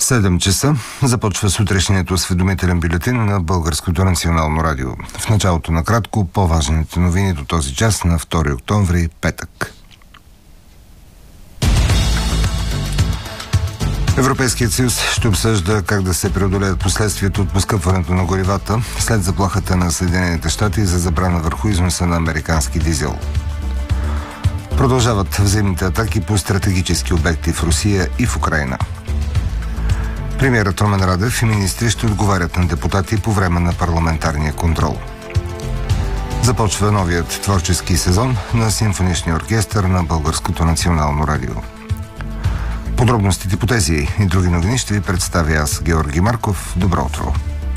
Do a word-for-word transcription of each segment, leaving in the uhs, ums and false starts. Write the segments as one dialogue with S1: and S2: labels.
S1: седем часа започва сутрешният осведомителен бюлетин на Българското национално радио. В началото на кратко по-важните новини до този час на втори октомври, петък. Европейският съюз ще обсъжда как да се преодолеят последствията от поскъпването на горивата след заплахата на Съединените щати за забрана върху износа на американски дизел. Продължават взаимните атаки по стратегически обекти в Русия и в Украйна. Премиерът Румен Радев и министри ще отговарят на депутати по време на парламентарния контрол. Започва новият творчески сезон на Симфоничния оркестър на Българското национално радио. Подробностите по тези и други новини ще ви представя аз, Георги Марков. Добро утро!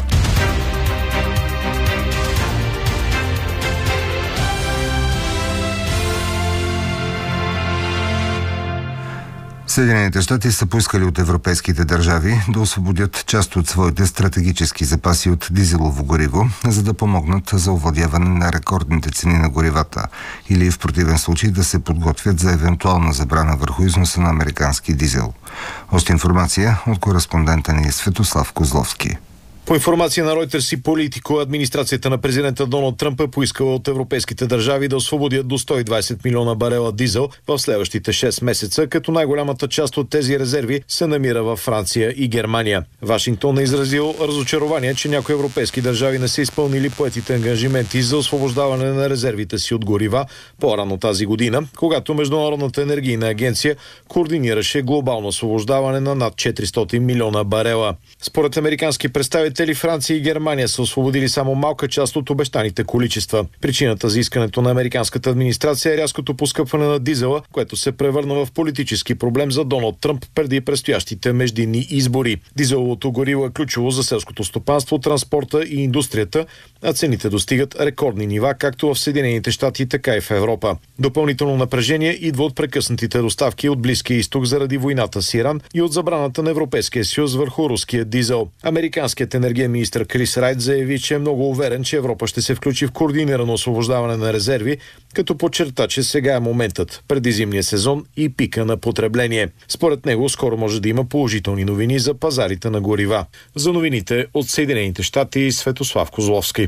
S1: Съединените щати са поискали от европейските държави да освободят част от своите стратегически запаси от дизелово гориво, за да помогнат за овладяване на рекордните цени на горивата или в противен случай да се подготвят за евентуална забрана върху износа на американски дизел. Още информация от кореспондента ни Светослав Козловски.
S2: По информация на Reuters и Политико, администрацията на президента Доналд Тръмп е поискала от европейските държави да освободят до сто и двадесет милиона барела дизел в следващите шест месеца, като най-голямата част от тези резерви се намира във Франция и Германия. Вашингтон е изразил разочарование, че някои европейски държави не са изпълнили поетите ангажименти за освобождаване на резервите си от горива по-рано тази година, когато Международната енергийна агенция координираше глобално освобождаване на над четиристотин милиона барела. Според американски представители, Франция и Германия са освободили само малка част от обещаните количества. Причината за искането на американската администрация е рязкото поскъпване на дизела, което се превърна в политически проблем за Доналд Тръмп преди предстоящите междинни избори. Дизеловото гориво е ключово за селското стопанство, транспорта и индустрията, а цените достигат рекордни нива както в Съединените щати, така и в Европа. Допълнително напрежение идва от прекъснатите доставки от Близкия изток заради войната с Иран и от забраната на Европейския съюз върху руския дизел. Американският енергиен министър Крис Райт заяви, че е много уверен, че Европа ще се включи в координирано освобождаване на резерви, като подчерта, че сега е моментът преди зимния сезон и пика на потребление. Според него скоро може да има положителни новини за пазарите на горива. За новините от Съединените щати, Светослав Козловски.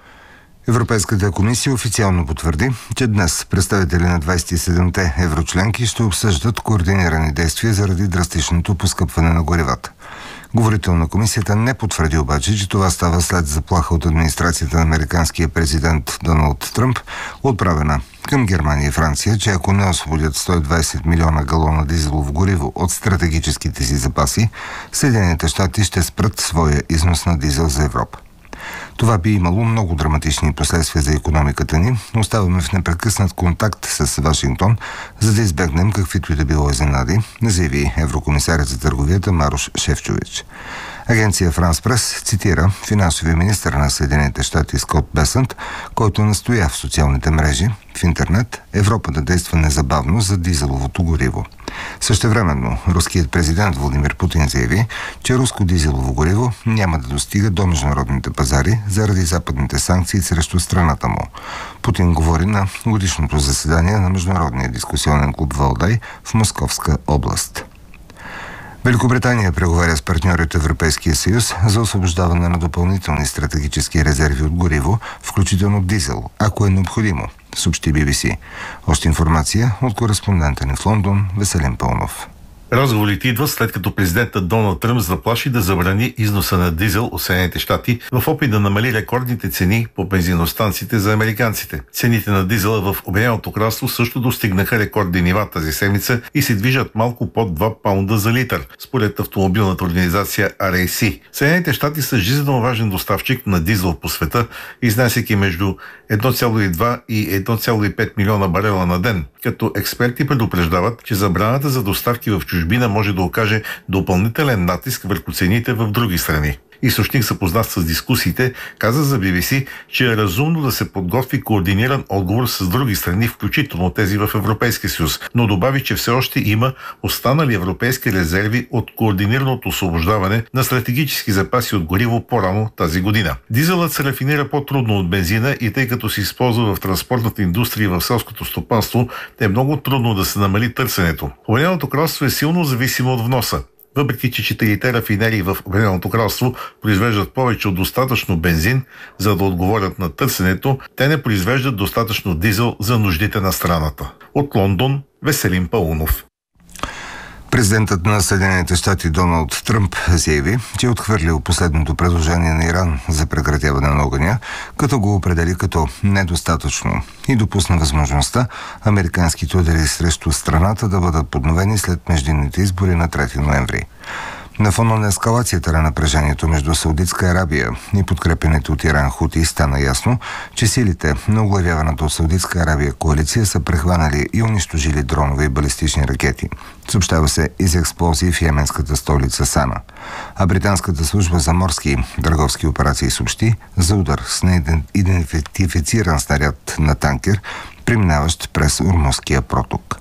S1: Европейската комисия официално потвърди, че днес представители на двадесет и седемте еврочленки ще обсъждат координирани действия заради драстичното поскъпване на горивата. Говорител на комисията не потвърди обаче, че това става след заплаха от администрацията на американския президент Доналд Тръмп, отправена към Германия и Франция, че ако не освободят сто и двадесет милиона галона дизелово гориво от стратегическите си запаси, Съединените щати ще спрат своя износ на дизел за Европа. Това би имало много драматични последствия за икономиката ни. Оставаме в непрекъснат контакт с Вашингтон, за да избегнем каквито и да било изненади, заяви еврокомисарят за търговията Марош Шефчович. Агенция Франс Прес цитира финансовия министър на Съединените щати Скот Бесънт, който настоя в социалните мрежи, в интернет, Европа да действа незабавно за дизеловото гориво. Същевременно, руският президент Владимир Путин заяви, че руско дизелово гориво няма да достига до международните пазари заради западните санкции срещу страната му. Путин говори на годишното заседание на Международния дискусионен клуб Валдай в Московска област. Великобритания преговаря с партньори от Европейския съюз за освобождаване на допълнителни стратегически резерви от гориво, включително дизел, ако е необходимо, съобщи Би Би Си. Още информация от кореспондента ни в Лондон Веселин Пълнов.
S3: Разговорите идват след като президентът Доналд Тръмп заплаши да забрани износа на дизел от Съединените щати в опит да намали рекордните цени по бензиностанциите за американците. Цените на дизела в Обединеното кралство също достигнаха рекордни нива тази седмица и се движат малко под два паунда за литър, според автомобилната организация Ар Ей Си. Съединените щати са жизненно важен доставчик на дизел по света, изнасяйки между едно цяло и два и едно цяло и пет милиона барела на ден, като експерти предупреждават, че забраната за доставки в чужбина може да окаже допълнителен натиск върху цените в други страни. Източник, запознат с дискусиите, каза за Би Би Си, че е разумно да се подготви координиран отговор с други страни, включително тези в Европейския съюз, но добави, че все още има останали европейски резерви от координираното освобождаване на стратегически запаси от гориво по-рано тази година. Дизелът се рафинира по-трудно от бензина и тъй като се използва в транспортната индустрия и в селското стопанство, е много трудно да се намали търсенето. Обединеното кралство е силно зависимо от вноса. въпреки че четирите рафинерии в Обединеното кралство произвеждат повече от достатъчно бензин, за да отговорят на търсенето, те не произвеждат достатъчно дизел за нуждите на страната. От Лондон, Веселин Паунов.
S1: Президентът на Съединените щати Доналд Тръмп заяви, че е отхвърлил последното предложение на Иран за прекратяване на огъня, като го определи като недостатъчно и допусна възможността американските удари срещу страната да бъдат подновени след междинните избори на трети ноември. На фона на ескалацията на напрежението между Саудитска Арабия и подкрепените от Иран хути стана ясно, че силите на оглавяваната от Саудитска Арабия коалиция са прехванали и унищожили дронове и балистични ракети. Съобщава се и за експлозии в йеменската столица Сана. А британската служба за морски и търговски операции съобщи за удар с неидентифициран снаряд на танкер, преминаващ през Ормузския проток.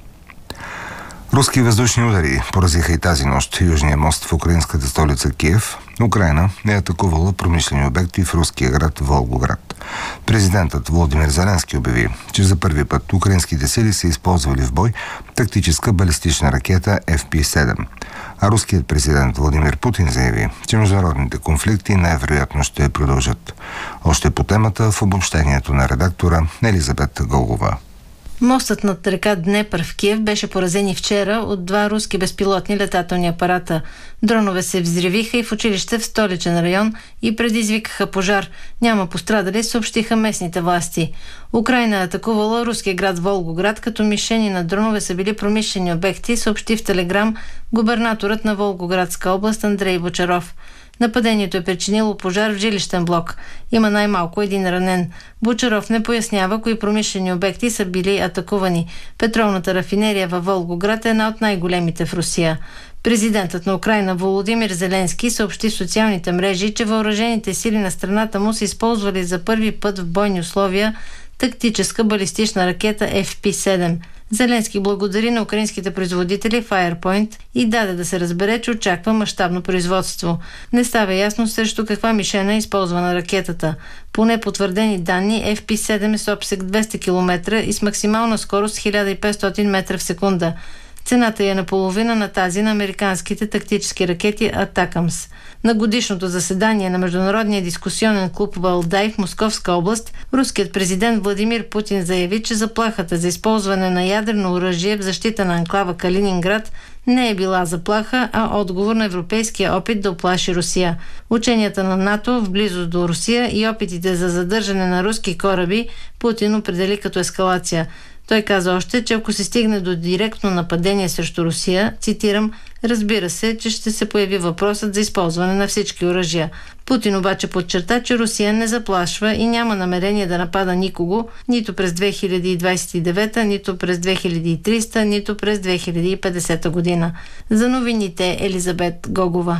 S1: Руски въздушни удари поразиха и тази нощ южния мост в украинската столица Киев. Украйна е атакувала промишлени обекти в руския град Волгоград. Президентът Володимир Зеленски обяви, че за първи път украинските сили са използвали в бой тактическа балистична ракета Еф Пи седем. А руският президент Владимир Путин заяви, че международните конфликти най-вероятно ще продължат. Още по темата в обобщението на редактора Елизабет Голгова.
S4: Мостът над река Днепър в Киев беше поразен и вчера от два руски безпилотни летателни апарата. Дронове се взривиха и в училище в столичен район и предизвикаха пожар. Няма пострадали, съобщиха местните власти. Украйна е атакувала руския град Волгоград, като мишени на дронове са били промишлени обекти, съобщи в телеграм губернаторът на Волгоградска област Андрей Бочаров. Нападението е причинило пожар в жилищен блок. Има най-малко един ранен. Бочаров не пояснява кои промишлени обекти са били атакувани. Петролната рафинерия във Волгоград е една от най-големите в Русия. Президентът на Украйна Володимир Зеленски съобщи в социалните мрежи, че въоръжените сили на страната му са използвали за първи път в бойни условия тактическа балистична ракета Еф Пи седем. Зеленски благодари на украинските производители Firepoint и даде да се разбере, че очаква мащабно производство. Не става ясно срещу каква мишена е използвана ракетата. По непотвърдени данни Еф Пи седем е с обсег двеста километра и с максимална скорост хиляда и петстотин метра в секунда. Цената е наполовина на тази на американските тактически ракети Атакамс. На годишното заседание на Международния дискусионен клуб Валдай в Московска област, руският президент Владимир Путин заяви, че заплахата за използване на ядрено оръжие в защита на анклава Калининград не е била заплаха, а отговор на европейския опит да уплаши Русия. Ученията на НАТО в близост до Русия и опитите за задържане на руски кораби Путин определи като ескалация. Той каза още, че ако се стигне до директно нападение срещу Русия, цитирам, разбира се, че ще се появи въпросът за използване на всички оръжия. Путин обаче подчерта, че Русия не заплашва и няма намерение да напада никого, нито през две хиляди двадесет и девета, нито през две хиляди и тридесета, нито през две хиляди и петдесета година. За новините Елизабет Гогова.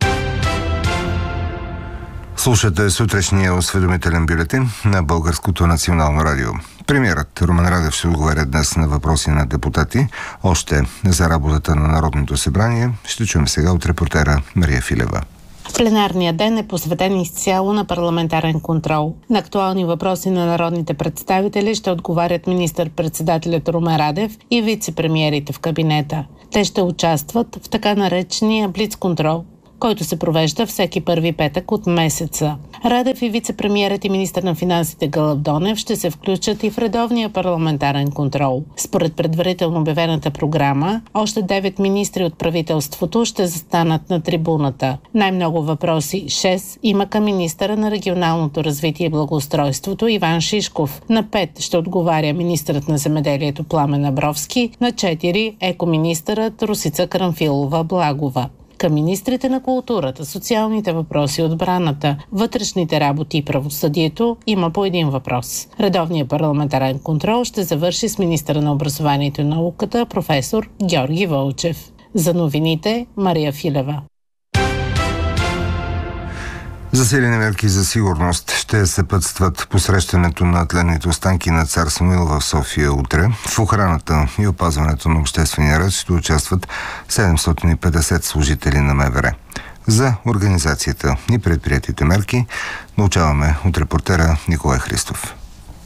S1: Слушате сутрешния осведомителен бюлетин на Българското национално радио. Премиерът Румен Радев ще отговаря днес на въпроси на депутати. Още за работата на Народното събрание ще чуем сега от репортера Мария Филева.
S5: Пленарният ден е посветен изцяло на парламентарен контрол. На актуални въпроси на народните представители ще отговарят министър-председателят Румен Радев и вице-премиерите в кабинета. Те ще участват в така наречения блиц-контрол, който се провежда всеки първи петък от месеца. Радев и вице-премиерът и министър на финансите Гълъб Донев ще се включат и в редовния парламентарен контрол. Според предварително обявената програма, още девет министри от правителството ще застанат на трибуната. Най-много въпроси, шест, има към министъра на регионалното развитие и благоустройството Иван Шишков. На пет ще отговаря министърът на земеделието Пламен Абровски, на четири екоминистърът Росица Крамфилова-Благова. Към министрите на културата, социалните въпроси, отбраната, вътрешните работи и правосъдието има по един въпрос. Редовният парламентарен контрол ще завърши с министъра на образованието и науката професор Георги Вълчев. За новините Мария Филева.
S1: Засилени мерки за сигурност ще съпътстват посрещането на тленните останки на цар Самуил в София утре. В охраната и опазването на обществения ред ще участват седемстотин и петдесет служители на МВР. За организацията и предприятите мерки научаваме от репортера Николай Христов.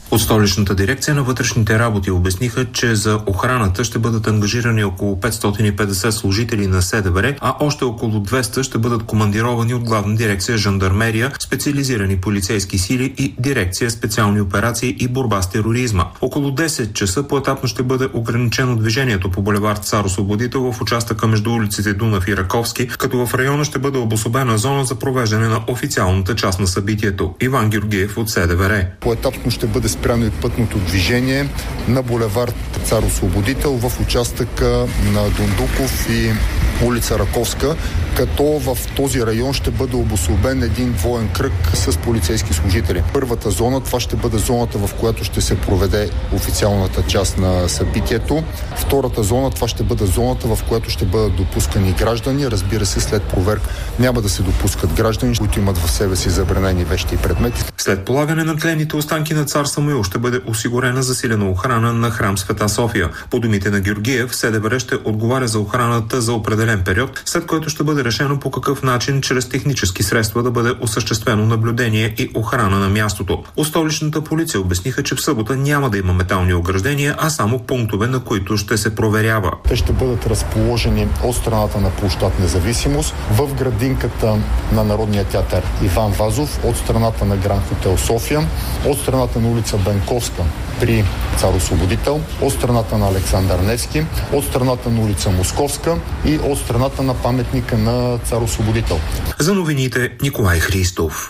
S6: От столичната дирекция на вътрешните работи обясниха, че за охраната ще бъдат ангажирани около петстотин и петдесет служители на СДВР, а още около двеста ще бъдат командировани от Главна дирекция Жандармерия, специализирани полицейски сили и дирекция специални операции и борба с тероризма. Около десет часа поетапно ще бъде ограничено движението по булевард Цар Освободител в участъка между улиците Дунав и Раковски, като в района ще бъде обособена зона за провеждане на официалната част на събитието. Иван Георгиев от СДВР.
S7: Поетапно ще бъде спряно и пътното движение на булевард Цар Освободител в участъка на Дундуков и улица Раковска, като в този район ще бъде обособен един двоен кръг с полицейски служители. Първата зона, това ще бъде зоната, в която ще се проведе официалната част на събитието. Втората зона, това ще бъде зоната, в която ще бъдат допускани граждани. Разбира се, след проверка няма да се допускат граждани, които имат в себе си забранени вещи и предмети.
S6: След полагане на тленните останки на цар Самуил ще бъде осигурена засилена охрана на храм Света София. По думите на Георгиев, СДВР ще отговаря за охраната за определен период, след което ще бъде решено по какъв начин чрез технически средства да бъде осъществено наблюдение и охрана на мястото. От столичната полиция обясниха, че в събота няма да има метални ограждения, а само пунктове, на които ще се проверява.
S7: Те ще бъдат разположени от страната на площад Независимост, в градинката на Народния театър Иван Вазов, от страната на Гранд Хотел София, от страната на улица Бенковска при Цар Освободител, от страната на Александър Невски, от страната на улица Московска и от страната на паметника на Цар Освободител.
S6: За новините Николай Христов.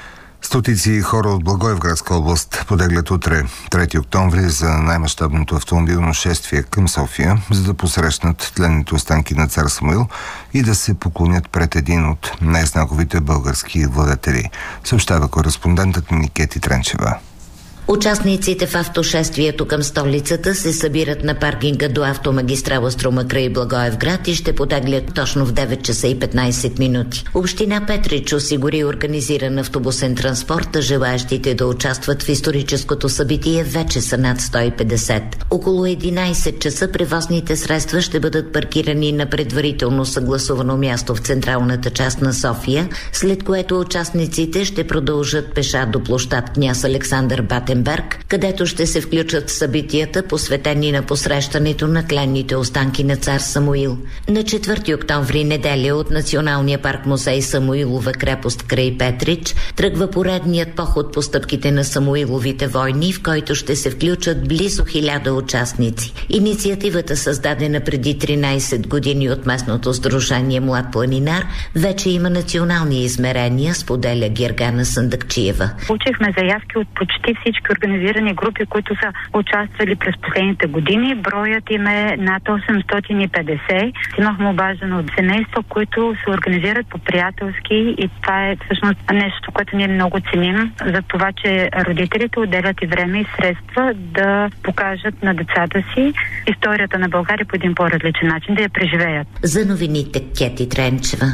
S1: Стотици хора от Благоевградска област потеглят утре, трети октомври, за най-мащабното автомобилно шествие към София, за да посрещнат тленните останки на цар Самуил и да се поклонят пред един от най-знаковите български владетели, съобщава кореспондентът ни Кети Тренчева.
S8: Участниците в автошествието към столицата се събират на паркинга до автомагистрала Струма край Благоевград и ще потеглят точно в девет часа и петнайсет минути. Община Петрич осигури организиран автобусен транспорт, а желаещите да участват в историческото събитие вече са над сто и петдесет. Около единайсет часа превозните средства ще бъдат паркирани на предварително съгласувано място в централната част на София, след което участниците ще продължат пеша до площад Княз Александър Батенберг, където ще се включат събитията, посветени на посрещането на тленните останки на цар Самуил. На четвърти октомври, неделя, от Националния парк музей Самуилова крепост край Петрич тръгва поредният поход по стъпките на Самуиловите войни, в който ще се включат близо хиляда участници. Инициативата, създадена преди тринайсет години от местното сдружение Млад планинар, вече има национални измерения, споделя Гергана Сандъкчиева.
S9: Получихме заявки от почти всички организирани групи, които са участвали през последните години. Броят им е над осемстотин и петдесет. Имахме обаждане от семейства, които се организират по приятелски, и това е всъщност нещо, което ние много ценим, за това, че родителите отделят и време и средства да покажат на децата си историята на България по един по-различен начин, да я преживеят.
S8: За новините Кети Тренчева.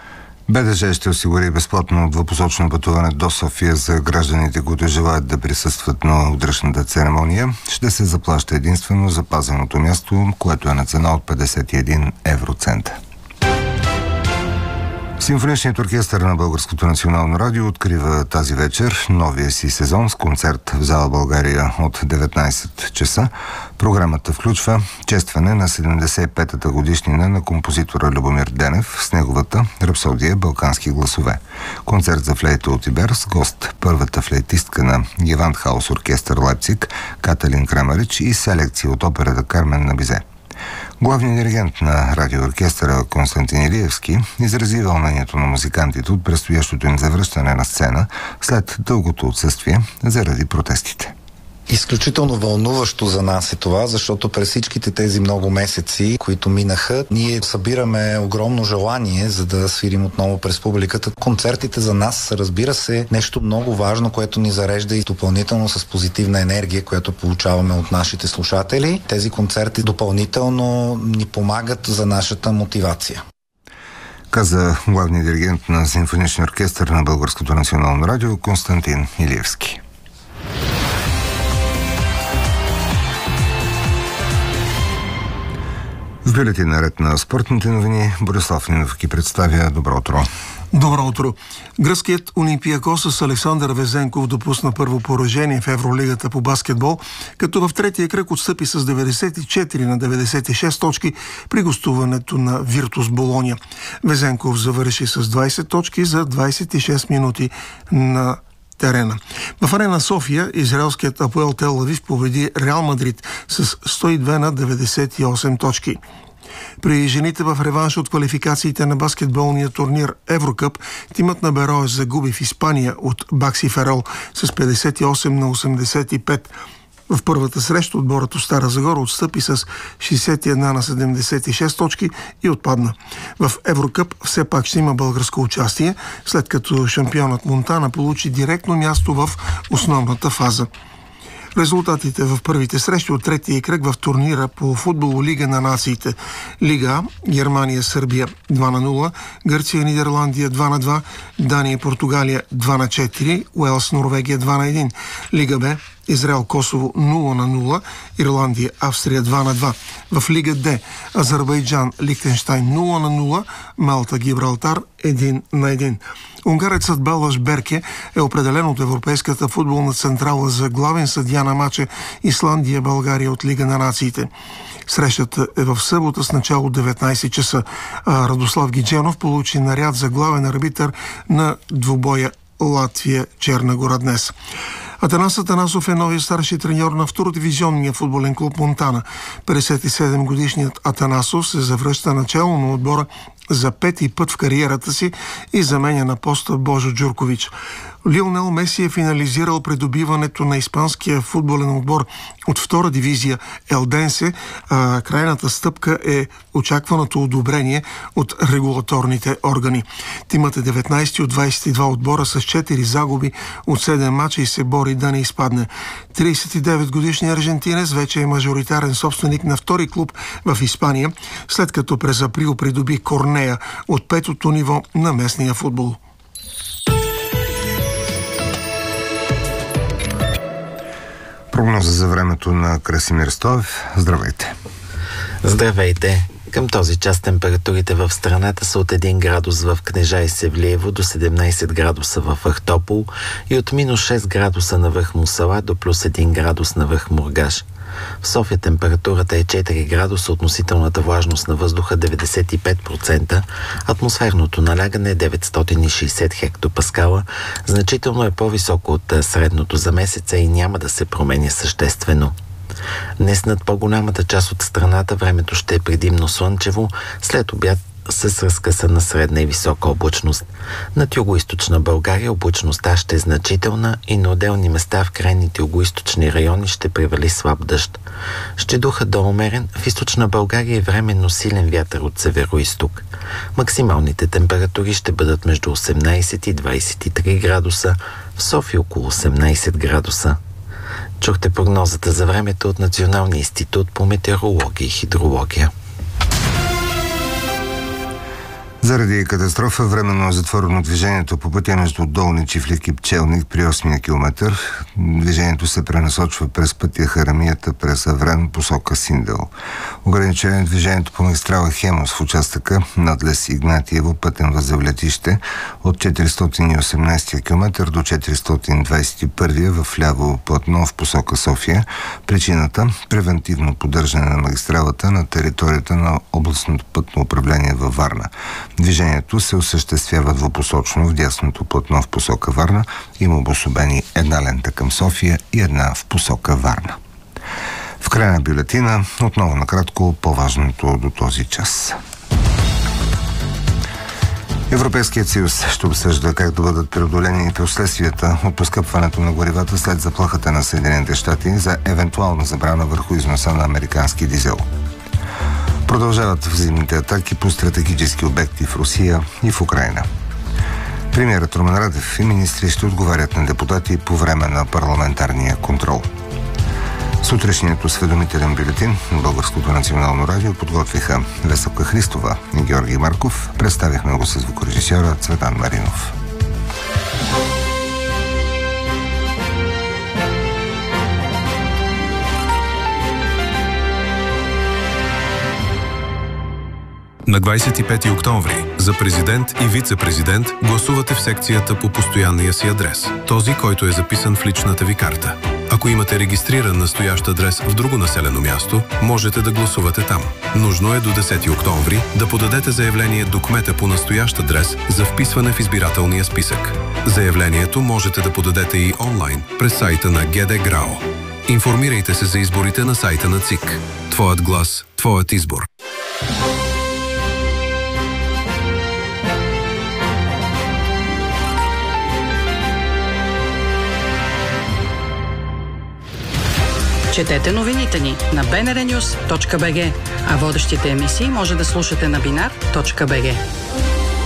S1: БДЖ ще осигури безплатно двупосочно пътуване до София за гражданите, които желаят да присъстват на удръжната церемония. Ще се заплаща единствено запазеното място, което е на цена от петдесет и един евроцента. Симфоничният оркестър на Българското национално радио открива тази вечер новия си сезон с концерт в зала България от деветнайсет часа. Програмата включва честване на седемдесет и петата годишнина на композитора Любомир Денев с неговата рапсодия «Балкански гласове». Концерт за флейта от Ибер с гост първата флейтистка на Гевандхаус оркестър Лайпциг Каталин Крамарич и селекция от операта Кармен на Бизе. Главният диригент на радиооркестъра Константин Илиевски изрази вълнението на музикантите от предстоящото им завръщане на сцена след дългото отсъствие заради протестите.
S10: Изключително вълнуващо за нас е това, защото през всичките тези много месеци, които минаха, ние събираме огромно желание, за да свирим отново през публиката. Концертите за нас са, разбира се, нещо много важно, което ни зарежда и допълнително с позитивна енергия, която получаваме от нашите слушатели. Тези концерти допълнително ни помагат за нашата мотивация.
S1: Каза главният диригент на Симфоничния оркестър на Българското национално радио Константин Илиевски. В бюлетина ред на спортните новини Борислав Нинов ги представя. Добро утро.
S11: Добро утро. Гръцкият Олимпиакос с Александър Везенков допусна първо поражение в Евролигата по баскетбол, като в третия кръг отстъпи с деветдесет и четири на деветдесет и шест точки при гостуването на Виртус Болония. Везенков завърши с двадесет точки за двадесет и шест минути на терена. В Арена София израелският Апоел Тел Авив победи Реал Мадрид с сто и две на деветдесет и осем точки. При жените в реванш от квалификациите на баскетболния турнир Еврокъп, тимът на Берое загуби в Испания от Бакси Ферол с петдесет и осем на осемдесет и пет. В първата среща отборът от Стара Загора отстъпи с шестдесет и една на седемдесет и шест точки и отпадна. В Еврокъп все пак ще има българско участие, след като шампионът Монтана получи директно място в основната фаза. Резултатите в първите срещи от третия кръг в турнира по футбол Лига на нациите. Лига А, Германия, Сърбия два на нула, Гърция, Нидерландия два на два, Дания, Португалия два на четири, Уелс, Норвегия два на един. Лига Б, Израел, Косово нула на нула, Ирландия, Австрия два на два. В Лига Д, Азербайджан, Лихтенщайн нула на нула, Малта, Гибралтар един на един. Унгарецът Балаш Берке е определен от Европейската футболна централа за главен съдия на мача Исландия-България от Лига на нациите. Срещата е в събота с начало деветнадесет часа, а Радослав Гидженов получи наряд за главен арбитър на двубоя Латвия-Черна гора днес. Атанас Атанасов е новият старши треньор на втородивизионния футболен клуб Монтана. петдесет и седем годишният Атанасов се завръща начало на отбора за пети път в кариерата си и заменя на поста Божо Джуркович. Лионел Меси е финализирал придобиването на испанския футболен отбор от втора дивизия Елденсе, а крайната стъпка е очакваното одобрение от регулаторните органи. Тимът е деветнадесети от двадесет и два отбора с четири загуби от седем мача и се бори да не изпадне. тридесет и девет годишният аржентинец вече е мажоритарен собственик на втори клуб в Испания, след като през април придоби Корнея от петото ниво на местния футбол.
S1: Прогноза за времето на Красимир Стоев. Здравейте!
S12: Здравейте! Към този час температурите в страната са от един градус в Кнежа и Севлиево до седемнадесет градуса в Ахтопол и от минус шест градуса на връх Мусала до плюс един градус на връх Мургаш. В София температурата е четири градуса, относителната влажност на въздуха деветдесет и пет процента, атмосферното налягане е деветстотин и шейсет хектопаскала, значително е по-високо от средното за месеца и няма да се променя съществено. Днес над по-голямата част от страната времето ще е предимно слънчево, след обяд с разкъсана средна и висока облачност. Над югоизточна България облачността ще е значителна и на отделни места в крайните югоизточни райони ще превали слаб дъжд. Ще духа до умерен, в източна България е временно силен вятър от северо-изток. Максималните температури ще бъдат между осемнадесет и двадесет и три градуса, в София около осемнадесет градуса. Чухте прогнозата за времето от Националния институт по метеорология и хидрология.
S1: Заради катастрофа временно е затворено движението по пътя между Долни Чифлик и Пчелник при осмия километър. Движението се пренасочва през пътя Харамията през Аврен посока Синдел. Ограничение движението по магистрала Хемос в участъка надлез Игнатиево пътен възел летище от четиристотин и осемнадесети километър до четиристотин двадесет и първи в ляво платно в посока София. Причината – превентивно поддържане на магистралата на територията на областното пътно управление във Варна. Движението се осъществява двупосочно в дясното платно в посока Варна. Има обособени една лента към София и една в посока Варна. В края на бюлетина отново накратко по-важното до този час. Европейският съюз ще обсъжда как да бъдат преодолени последствията от поскъпването на горивата след заплахата на Съединените щати за евентуална забрана върху износа на американски дизел. Продължават взаимните атаки по стратегически обекти в Русия и в Украйна. Премиерът Румен Радев и министри ще отговарят на депутати по време на парламентарния контрол. Сутрешният осведомителен бюлетин на Българското национално радио подготвиха Веселка Христова и Георги Марков. Представихме го със звукорежисьора Цветан Маринов.
S13: На двадесет и пети октомври за президент и вице-президент гласувате в секцията по постоянния си адрес, този, който е записан в личната ви карта. Ако имате регистриран настоящ адрес в друго населено място, можете да гласувате там. Нужно е до десети октомври да подадете заявление до кмета по настоящ адрес за вписване в избирателния списък. Заявлението можете да подадете и онлайн през сайта на ГД ГРАО. Информирайте се за изборите на сайта на ЦИК. Твоят глас, твоят избор.
S14: Четете новините ни на би ен ар нюс точка би джи, а водещите емисии може да слушате на бинар точка би джи.